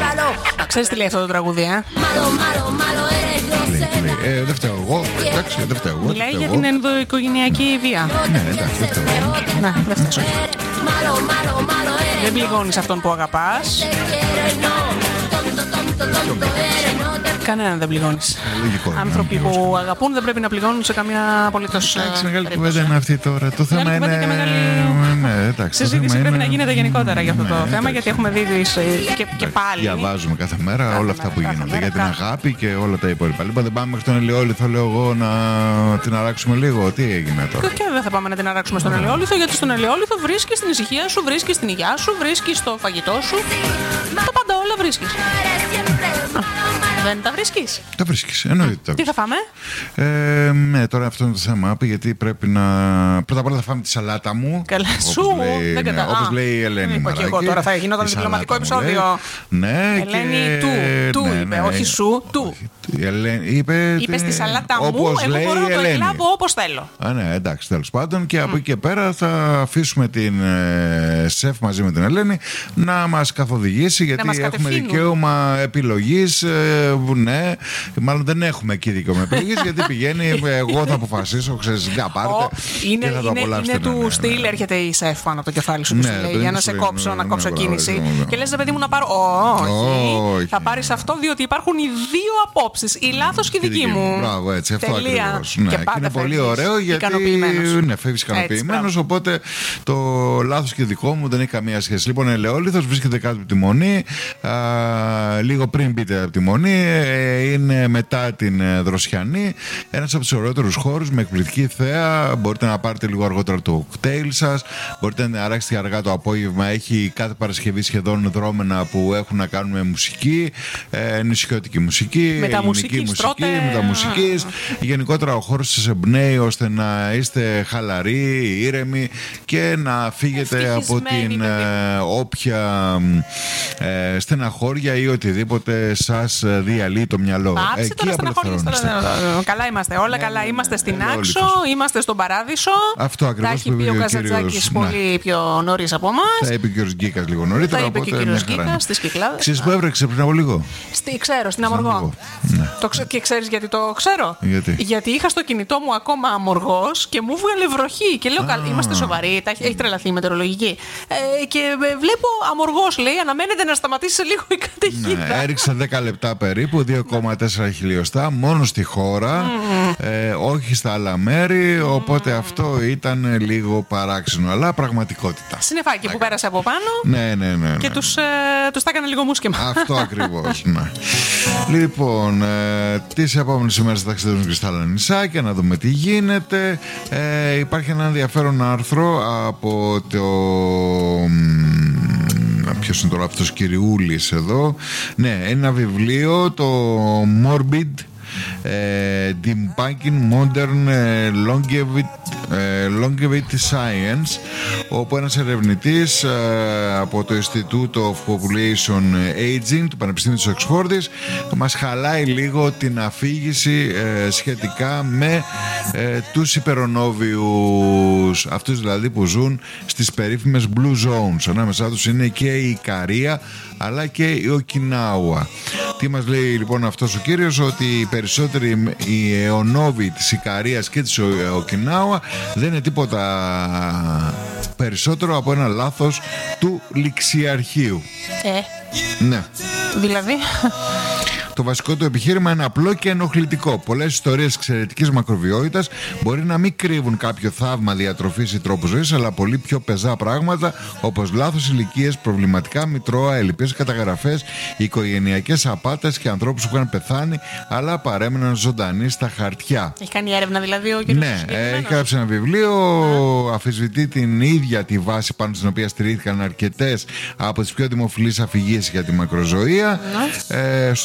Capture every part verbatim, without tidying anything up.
Ξέρεις τι λέει αυτό το τραγούδι, ε? Ε, δεν φταίω εγώ. Εντάξει, δεν φταίω εγώ. Μιλάει για την ενδοοικογενειακή βία. Ναι, εντάξει, δεν φταίω εγώ. Ναι, δεν φταίω. Δεν πληγώνεις αυτόν που αγαπάς. Κανέναν δεν πληγώνεις. Άνθρωποι που αγαπούν δεν πρέπει να πληγώνουν σε καμία απολύτως. Εντάξει, μεγάλη κουβέντα είναι αυτή τώρα. Το θέμα είναι. Ναι, εντάξει. Συζήτηση πρέπει να γίνεται γενικότερα για αυτό το θέμα, γιατί έχουμε δει και πάλι. Διαβάζουμε κάθε μέρα όλα αυτά που γίνονται για την αγάπη και όλα τα υπόλοιπα. Λοιπόν, δεν πάμε μέχρι τον Ελαιόλιθο, λέω εγώ, να την αράξουμε λίγο. Τι έγινε τώρα? Και δεν θα πάμε να την αράξουμε στον Ελαιόλιθο, γιατί στον Ελαιόλιθο βρίσκεις την ησυχία σου, βρίσκεις την υγειά σου, βρίσκεις το φαγητό σου. Τα πάντα όλα βρίσκεις. Δεν τα βρίσκεις? Τα βρίσκεις, εννοείται. Τι θα φάμε? Ε, ναι, τώρα αυτό είναι το θέμα, γιατί πρέπει να. Πρώτα απ' όλα θα φάμε τη σαλάτα μου. Καλά, σου. Λέει, δεν ναι, όπως λέει η Ελένη Μαράκη. Εγώ τώρα θα γινόταν διπλωματικό επεισόδιο. Ναι, Ελένη, και... του. Του ναι, είπε, ναι, όχι σου, του. Η Ελένη, είπε, είπε στη σαλάτα μου, όπως εγώ λέει μπορώ να το Ελένη. εκλάβω όπως θέλω. Α, ναι, εντάξει, τέλος πάντων. Και mm. από εκεί και πέρα θα αφήσουμε την ε, σεφ μαζί με την Ελένη να μας καθοδηγήσει, γιατί μας έχουμε δικαίωμα επιλογής. Ε, ναι, μάλλον δεν έχουμε εκεί δικαίωμα επιλογής, γιατί πηγαίνει, εγώ θα αποφασίσω, ξέρεις, για πάρτε. Είναι, και θα το είναι, είναι του ναι, στυλ, ναι. έρχεται η σεφ πάνω από το κεφάλι σου, που ναι, σου λέει, για να σε κόψω, να κόψω κίνηση. Και λες, παιδί μου, να πάρω. Όχι, θα πάρεις αυτό, διότι υπάρχουν οι δύο απόψεις, η λάθος και η δική μου. Μπράβο, έτσι, αυτό Τελεία. ακριβώς. Ναι, και και είναι πολύ ωραίο, γιατί ναι, φεύγεις ικανοποιημένος, οπότε το λάθος και δικό μου δεν έχει καμία σχέση. Λοιπόν, Ελαιόλιθος βρίσκεται κάτω από τη Μονή, α, λίγο πριν μπείτε από τη Μονή, είναι μετά την Δροσιανή, ένας από τους ωραιότερους χώρους με εκπληκτική θέα. Μπορείτε να πάρετε λίγο αργότερα το κοκτέιλ σας, μπορείτε να αράξετε αργά το απόγευμα. Έχει κάθε Παρασκευή σχεδόν δρόμενα που έχουν να κάνουν με μουσική, ε, νησιώτικη μουσική, ελληνική μουσική, μεταμουσική. Γενικότερα ο χώρος σας εμπνέει ώστε να είστε χαλαροί, ήρεμοι και να φύγετε από την ε, όποια ε, στεναχώρια ή οτιδήποτε σας διαλύει το μυαλό. Πάψε τώρα στεναχώριες. Καλά είμαστε, όλα καλά. Είμαστε στην Άξο, είμαστε στον Παράδεισο. Αυτό ακριβώς. Τα έχει πει ο Καζαντζάκης πολύ πιο νωρίς από εμάς. Τα είπε και ο κύριος Γκίκας λίγο νωρίτερα. Τα είπε και ο κύριος Γκίκας στις Κυκλάδες. Ξέρεις που έβρεξε πριν από λίγο? Ξέρω, στην Αμοργό. Και ξέρεις γιατί το ξέρω? Γιατί είχα στο κινητό μου ακόμα Αμοργός και μου βγάλε βροχή. Και λέω, καλά, είμαστε σοβαροί, έχει τρελαθεί η μετεωρολογική. Και βλέπω Αμοργός, λέει, αναμένεται να σταματήσει σε λίγο η καταιγίδα. Ναι, έριξε δέκα λεπτά περίπου, δύο κόμμα τέσσερα χιλιοστά, μόνο στη χώρα, mm. ε, όχι στα άλλα μέρη, οπότε mm. αυτό ήταν λίγο παράξενο, αλλά πραγματικότητα. Συννεφάκι που πέρασε από πάνω, ναι, ναι, ναι, ναι. και τους, ε, τους τα έκανε λίγο μουσκεμα. Αυτό ακριβώς, ναι. Λοιπόν, ε, τις επόμενες ημέρες θα ταξιδεύουμε και στα άλλα νησάκια, να δούμε τι γίνεται. Ε, υπάρχει ένα ενδιαφέρον άρθρο από το... Ποιος είναι τώρα αυτός Κυριούλης εδώ? Ναι, ένα βιβλίο, το Morbid ε, Debunking Modern ε, Longevity, ε, Longevity Science, όπου ένας ερευνητής ε, από το Institute of Population Aging του Πανεπιστήμιου της Οξφόρδης μας χαλάει λίγο την αφήγηση ε, σχετικά με ε, τους υπερονόβιους, αυτούς δηλαδή που ζουν στις περίφημες Blue Zones. Ανάμεσά τους είναι και η Ικαρία αλλά και η Οκινάουα. Τι μας λέει λοιπόν αυτός ο κύριος? Ότι οι περισσότεροι οι αιωνόβοι της Ικαρίας και της Οκινάουα δεν είναι τίποτα περισσότερο από ένα λάθος του ληξιαρχείου. Ε, ναι. Δηλαδή... Το βασικό του επιχείρημα είναι απλό και ενοχλητικό. Πολλές ιστορίες εξαιρετικής μακροβιότητας μπορεί να μην κρύβουν κάποιο θαύμα διατροφής ή τρόπου ζωής, αλλά πολύ πιο πεζά πράγματα όπως λάθος ηλικίες, προβληματικά μητρώα, ελλειπείς καταγραφές, οικογενειακές απάτες και ανθρώπους που είχαν πεθάνει αλλά παρέμειναν ζωντανοί στα χαρτιά. Έχει κάνει έρευνα δηλαδή ο κ. Ναι, έχει γράψει ένα βιβλίο, αφισβητεί την ίδια τη βάση πάνω στην οποία στηρίχθηκαν αρκετές από τις πιο δημοφιλείς αφηγήσεις για τη μακροζωία. Ε, στο στόχαστρο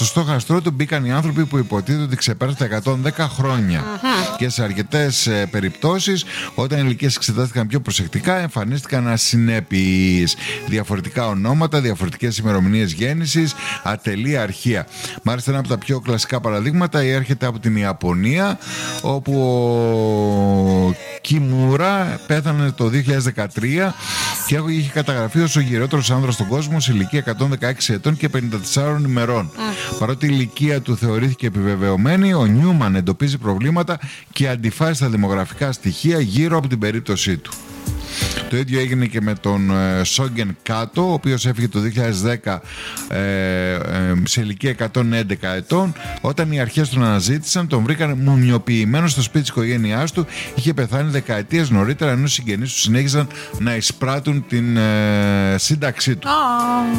καταστρώτη μπήκαν οι άνθρωποι που υποτίθεται ότι ξεπέρασαν τα εκατόν δέκα χρόνια. Mm-hmm. Και σε αρκετές ε, περιπτώσεις, όταν οι ηλικίες εξετάστηκαν πιο προσεκτικά, εμφανίστηκαν ασυνέπειες. Διαφορετικά ονόματα, διαφορετικές ημερομηνίες γέννησης, ατελή αρχεία. Μάλιστα, ένα από τα πιο κλασικά παραδείγματα έρχεται από την Ιαπωνία, όπου ο Κιμούρα πέθανε το δύο χιλιάδες δεκατρία και είχε καταγραφεί ως ο γυρότερος άνδρας στον κόσμο σε ηλικία εκατόν δεκαέξι ετών και πενήντα τεσσάρων ημερών. Mm. Παρότι η ηλικία του θεωρήθηκε επιβεβαιωμένη, ο Νιούμαν εντοπίζει προβλήματα και αντιφάσεις στα δημογραφικά στοιχεία γύρω από την περίπτωσή του. Το ίδιο έγινε και με τον ε, Σόγγεν Κάτο, ο οποίος έφυγε το δύο χιλιάδες δέκα ε, ε, σε ηλικία εκατόν έντεκα ετών. Όταν οι αρχές τον αναζήτησαν, τον βρήκαν μουμιοποιημένο στο σπίτι της οικογένειάς του. Είχε πεθάνει δεκαετίες νωρίτερα, ενώ οι συγγενείς του συνέχιζαν να εισπράττουν την ε, σύνταξή του. Oh.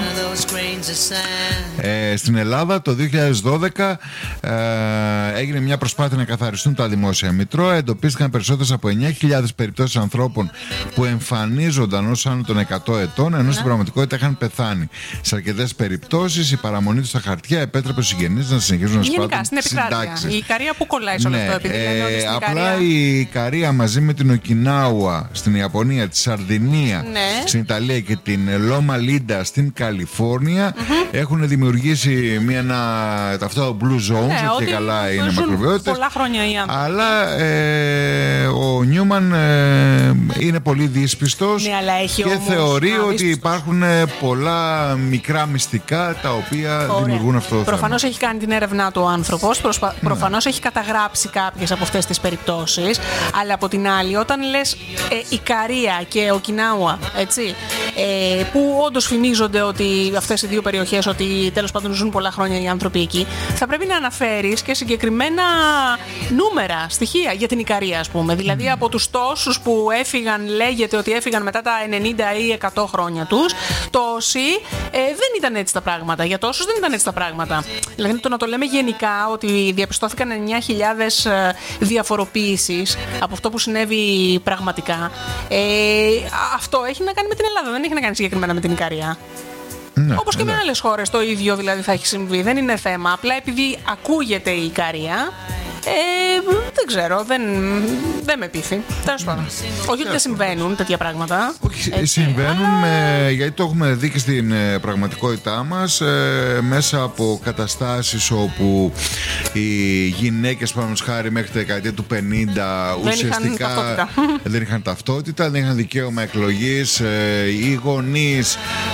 Ε, στην Ελλάδα το δύο χιλιάδες δώδεκα ε, έγινε μια προσπάθεια να καθαριστούν τα δημόσια μητρώα. Εντοπίστηκαν περισσότερες από εννιά χιλιάδες περιπτώσεις ανθρώπων που εμφανίζονταν ως άνω των εκατό ετών, ενώ στην πραγματικότητα είχαν πεθάνει. Σε αρκετές περιπτώσεις η παραμονή τους στα χαρτιά επέτρεπε στους συγγενείς να συνεχίζουν να εισπράττουν συντάξεις. Η Ικαρία που κολλάει σε όλο ναι, αυτό, επειδή ε, λένε ότι στην απλά Ικαρία... η Ικαρία μαζί με την Οκινάουα στην Ιαπωνία, τη Σαρδινία ναι. στην Ιταλία και την Λόμα Λίντα στην Καλιφόρνια mm-hmm. έχουν δημιουργήσει μια, ένα, αυτό Blue Zones, ναι, και καλά είναι μακροβιότητες. Πολλά χρόνια οι άνθρωποι. Αλλά ε, ο Νιούμαν ε, είναι πολύ δύσπιστος ναι, αλλά έχει και όμως, θεωρεί α, ότι δύσπιστος. Υπάρχουν πολλά μικρά μυστικά τα οποία Ωραία. δημιουργούν αυτό το Προφανώς θέμα. έχει κάνει την έρευνά του ο άνθρωπος, προσπα... ναι. προφανώς έχει καταγράψει κάποιες από αυτές τις περιπτώσεις, αλλά από την άλλη όταν λες ε, Ικαρία και Οκινάουα, έτσι, ε, που όντως φημίζονται ότι αυτές οι δύο περιοχές, ότι τέλος πάντων ζουν πολλά χρόνια οι άνθρωποι εκεί, θα πρέπει να αναφέρεις και συγκεκριμένα νούμερα, στοιχεία για την Ικαρία, ας πούμε. Δηλαδή mm. από τους τόσους που έφυγαν, λέγεται ότι έφυγαν μετά τα ενενήντα ή εκατό χρόνια τους, τόσοι ε, δεν ήταν έτσι τα πράγματα. Για τόσους δεν ήταν έτσι τα πράγματα. Δηλαδή το να το λέμε γενικά ότι διαπιστώθηκαν εννιά χιλιάδες διαφοροποίησεις από αυτό που συνέβη πραγματικά, ε, αυτό έχει να κάνει με την Ελλάδα, δεν έχει να κάνει συγκεκριμένα με την Ικαρία. Ναι, όπως και ναι. με άλλες χώρες το ίδιο δηλαδή θα έχει συμβεί. Δεν είναι θέμα. Απλά επειδή ακούγεται η Ικαρία, ε, δεν ξέρω, δεν, δεν με πείθει. Τέλος πάντων. Όχι ότι δεν συμβαίνουν τέτοια πράγματα. Όχι, έτσι, συμβαίνουν αλλά... ε, γιατί το έχουμε δει και στην ε, πραγματικότητά μας, ε, μέσα από καταστάσεις όπου οι γυναίκες, παραδείγματος χάρη, μέχρι τη δεκαετία του πενήντα δεν ουσιαστικά είχαν δεν είχαν ταυτότητα, δεν είχαν δικαίωμα εκλογής. Ε, οι γονείς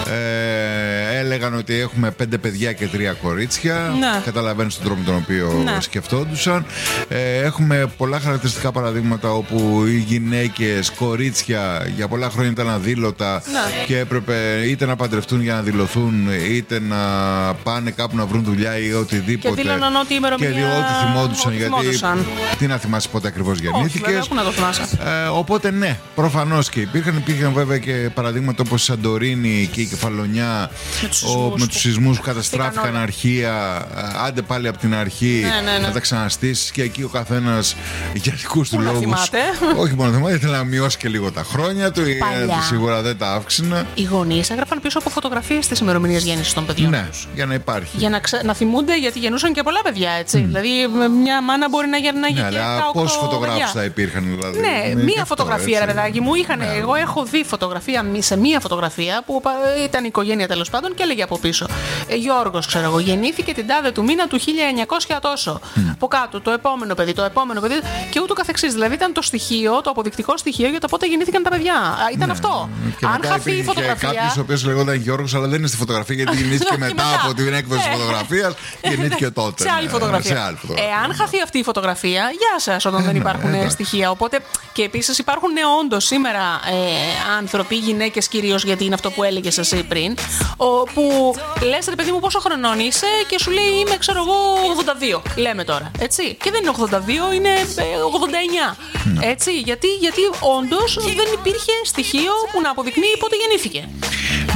ε, έλεγαν ότι έχουμε πέντε παιδιά και τρία κορίτσια. Ναι. Καταλαβαίνεις τον τρόπο τον οποίο ναι. σκεφτόντουσαν. Ε, έχουμε πολλά χαρακτηριστικά παραδείγματα όπου οι γυναίκες, κορίτσια για πολλά χρόνια ήταν αδήλωτα ναι. και έπρεπε είτε να παντρευτούν για να δηλωθούν, είτε να πάνε κάπου να βρουν δουλειά ή οτιδήποτε. Και δήλωναν ότι η ημερομηνία... Και ό,τι θυμόντουσαν, γιατί θυμόντουσαν. Τι να θυμάσαι πότε ακριβώς γεννήθηκες. Όχι, να το θυμάσαι. Ε, οπότε ναι, προφανώς και υπήρχαν. Υπήρχαν βέβαια και παραδείγματα όπως η Σαντορίνη και η Κεφαλονιά με τους σεισμούς που καταστράφηκαν αρχεία. Άντε πάλι από την αρχή ναι, ναι, ναι. να τα ξαναστήσεις. Και εκεί ο καθένας για δικούς του λόγους. Όχι μόνο θυμάται, ήθελε να μειώσει και λίγο τα χρόνια του. Παλιά. Σίγουρα δεν τα αύξηνε. Οι γονείς έγραφαν πίσω από φωτογραφίες τις ημερομηνίες γέννησης των παιδιών. Ναι, τους. Για να υπάρχει. Για να, ξε... να θυμούνται, γιατί γεννούσαν και πολλά παιδιά, έτσι. Mm. Δηλαδή, μια μάνα μπορεί να γεννάει ναι, και αλλά πόσους φωτογράφους θα υπήρχαν, δηλαδή. Ναι, μία φωτογραφία, ρε παιδάκι μου. Είχαν, ναι. Εγώ έχω δει φωτογραφία σε μία φωτογραφία που ήταν η οικογένεια τέλος πάντων και έλεγε από πίσω. Γιώργος, ξέρω εγώ, γεννήθηκε την τάδε του μήνα του χίλια εννιακόσια τόσο. Mm. Από κάτω, το επόμενο παιδί, το επόμενο παιδί και ούτω καθεξής. Δηλαδή ήταν το στοιχείο, το αποδεικτικό στοιχείο για το πότε γεννήθηκαν τα παιδιά. Ήταν ναι. αυτό. Και αν χαθεί η φωτογραφία. Κάποιος ο οποίος λεγόταν Γιώργος, αλλά δεν είναι στη φωτογραφία γιατί γεννήθηκε μετά από την έκδοση της φωτογραφίας. Γεννήθηκε τότε. Σε άλλη φωτογραφία. Εάν χαθεί αυτή η φωτογραφία, γεια σας, όταν δεν υπάρχουν στοιχεία. Οπότε και επίσης υπάρχουν όντως σήμερα άνθρωποι, γυναίκες κυρίως, γιατί είναι αυτό που έλεγες εσύ πριν, που λες ρε παιδί μου πόσο χρονών είσαι και σου λέει είμαι ξέρω εγώ ογδόντα δύο. Λέμε τώρα. Έτσι. Και δεν είναι ογδόντα δύο, είναι ογδόντα εννιά. Ναι. Έτσι. Γιατί, γιατί όντως δεν υπήρχε στοιχείο που να αποδεικνύει πότε γεννήθηκε. Ναι.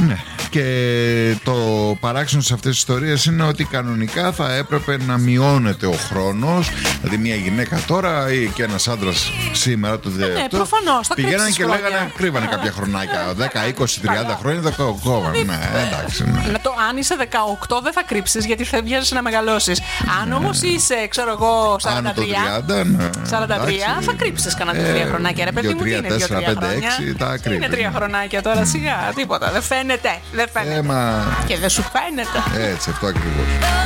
Και το παράξενο σε αυτές τις ιστορίες είναι ότι κανονικά θα έπρεπε να μειώνεται ο χρόνος. Δηλαδή, μια γυναίκα τώρα ή και ένας άντρας σήμερα το δύο. Ναι, προφανώς. Πηγαίνανε και χρόνια. λέγανε, κρύβανε κάποια χρονάκια. δέκα, είκοσι, τριάντα χρόνια δεν το κόβανε. Ναι, εντάξει. Ναι. Το, αν είσαι δεκαοκτώ δεν θα κρύψεις γιατί θα βιάζεσαι να μεγαλώσεις. Αν όμως είσαι, ξέρω εγώ, σαράντα τρία, τριάντα, ναι, σαράντα τρία θα κρύψεις κανένα τρία χρονάκια. Ρε παιδί μου, τι είναι δύο τρία χρόνια. Είναι τρία χρονάκια τώρα, σιγά, τίποτα. Δεν φαίνεται. Δεν φαίνεται. Ε, μα... Και δεν σου φαίνεται. Έτσι, αυτό ακριβώς.